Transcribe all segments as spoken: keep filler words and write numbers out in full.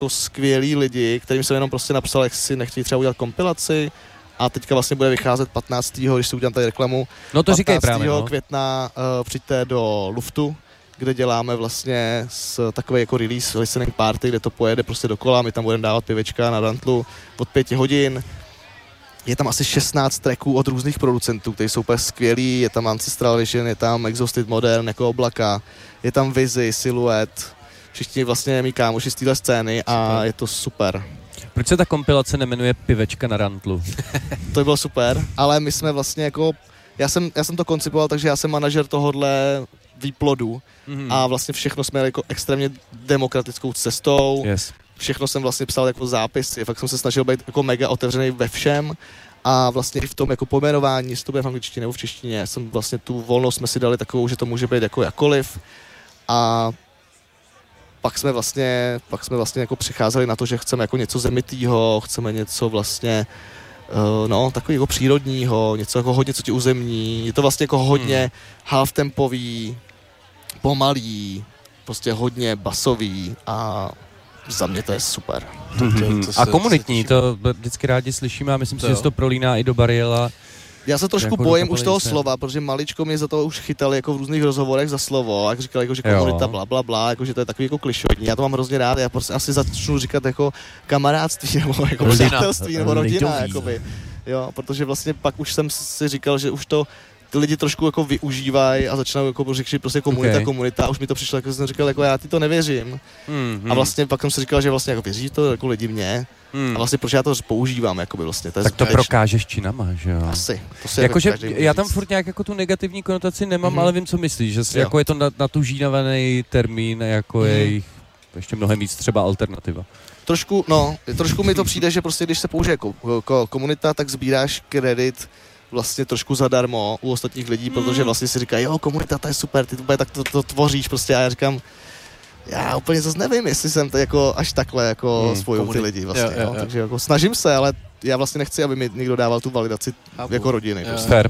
skvělí lidi, kterým jsem jenom prostě napsal, jak si nechtějí třeba udělat kompilaci a teďka vlastně bude vycházet patnáctého když si udělám tady reklamu. No to říkej právě, no. května uh, přijďte do Luftu, kde děláme vlastně s takový jako release listening party, kde to pojede prostě dokola, my tam budeme dávat pivečka na Rantlu od pěti hodin. Je tam asi šestnáct tracků od různých producentů, kteří jsou úplně skvělí, je tam Ancestral Vision, je tam Exhausted Modern jako Oblaka, je tam Vizi, Silhouette, všichni vlastně mý kámoši z téhle scény a super. Je to super. Proč se ta kompilace nemenuje Pivečka na Rantlu? To by bylo super, ale my jsme vlastně jako, já jsem, já jsem to koncipoval, takže já jsem manažer tohodle výplodu mm-hmm. a vlastně všechno jsme jako extrémně demokratickou cestou. Yes. Všechno jsem vlastně psal jako zápisy, fakt jsem se snažil být jako mega otevřený ve všem a vlastně i v tom jako pojmenování, jestli to bude v angličtině nebo v češtině, jsem vlastně tu volnost jsme si dali takovou, že to může být jako jakoliv a pak jsme vlastně, pak jsme vlastně jako přicházeli na to, že chceme jako něco zemitýho, chceme něco vlastně uh, no, takový jako přírodního, něco jako hodně co ti uzemní, je to vlastně jako hodně hmm. half-tempový, pomalý, prostě hodně basový a za mě to je super. Mm-hmm. To, to, to a komunitní, to vždycky rádi slyšíme a myslím si, že se to prolíná i do Bariela. Já se trošku jako bojím už toho se. slova, protože maličko mě za to už chytali jako v různých rozhovorech za slovo, jak říkali, jako, že komunita bla, bla, bla, jako, že to je takový jako klišovní. Já to mám hrozně rád, já prostě asi začnu říkat jako kamarádství nebo jako přátelství nebo rodina, jakoby. Jo, protože vlastně pak už jsem si říkal, že už to ty lidi trošku jako využívají a začínají jako říkat prostě komunita, okay. komunita a už mi to přišlo, jako jsem říkal, jako já ty to nevěřím. Hmm, hmm. A vlastně pak jsem si říkal, že vlastně jako věří to jako lidi mě hmm. a vlastně proč já to používám, jakoby vlastně. To tak to prokážeš činama, že jo? Asi. To jako, že já tam furt nějak jako tu negativní konotaci nemám, mm-hmm. ale vím, co myslíš, že jako je to na, na tu žínavený termín, jako mm-hmm. je jich ještě mnohem víc třeba alternativa. Trošku, no, trošku mi to přijde, že prostě když se použije ko, ko, komunita, tak sbíráš kredit vlastně trošku zadarmo u ostatních lidí, mm. protože vlastně si říkají, jo, komunita, to je super, ty to, tak to, to tvoříš prostě a já říkám, já úplně zase nevím, jestli jsem to jako až takhle jako mm, spojuju ty lidi vlastně, jo, jo, jo. Takže jako snažím se, ale já vlastně nechci, aby mi někdo dával tu validaci Chápu. jako rodiny. Prostě. Fair.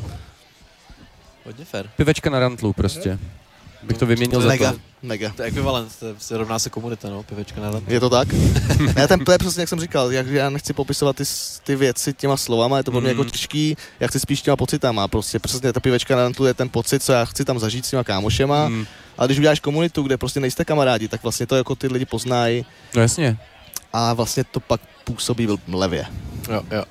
Hodně fair. Pivečka na Rantlu prostě. Bych to vyměnil za mega, to. Mega. To je ekvivalent, to se rovná se komunita, no, Pivečka na Rantlu. Je to tak? Já ten to je přesně, jak jsem říkal, jak, já nechci popisovat ty, ty věci těma slovama, je to pro mě mm. jako těžký, já chci spíš těma pocitama, prostě přesně ta Pivečka na Rantlu je ten pocit, co já chci tam zažít s těma kámošema, mm. ale když uděláš komunitu, kde prostě nejste kamarádi, tak vlastně to jako ty lidi poznají. No jasně. A vlastně to pak působí levě. Jo, jo.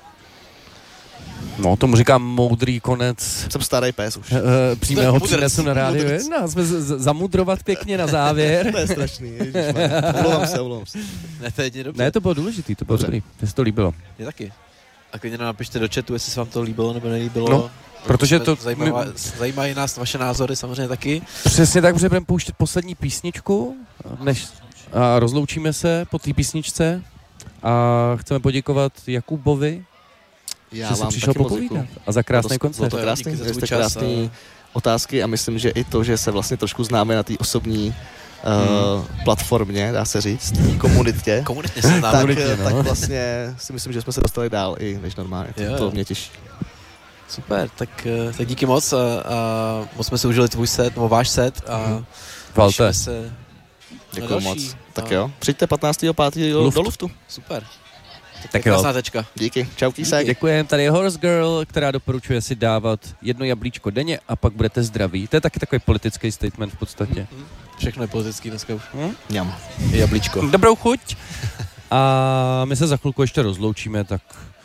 No, tomu říkám moudrý konec. Jsem starý pes už. E, přímého přínesu na rádiu. No, jsme z- zamudrovat pěkně na závěr. To je strašný, ježišmar. Omlouvám se, omlouvám se. Ne, to je jedině dobře. Ne, to bylo důležitý, to bylo dobrý. Mně se to líbilo. Mě taky. A klidně nám napište do chatu, jestli se vám to líbilo nebo nelíbilo. No, protože to... Zajímavá, my... Zajímají nás vaše názory samozřejmě taky. Přesně tak, že budeme pouštět poslední písničku, než a rozloučíme se po té písničce a chceme poděkovat Jakubovi, Já že jsi přišel popovídat a za krásný koncert. Bylo to krásný, že jste krásný a... otázky a myslím, že i to, že se vlastně trošku známe na té osobní uh, hmm. platformě, dá se říct, komunitě. Komunitně se známe. Tak, Komunitně, no. tak vlastně si myslím, že jsme se dostali dál i než normálně. Jo, to mě těší. Super, tak, tak díky moc a, a moc jsme si užili tvůj set, nebo váš set a hmm. Valte. se Děkuji moc. Tak jo, přijďte patnáctého pátého Luft. do Luftu. Super. Tak, tak jo. Tečka. Díky. Čau, Kýsek. Děkujem. Tady je Horse Girl, která doporučuje si dávat jedno jablíčko denně a pak budete zdraví. To je taky takový politický statement v podstatě. Mm-hmm. Všechno je politický dneska už. Hmm? Mňam. Jablíčko. Dobrou chuť. A my se za chvilku ještě rozloučíme, tak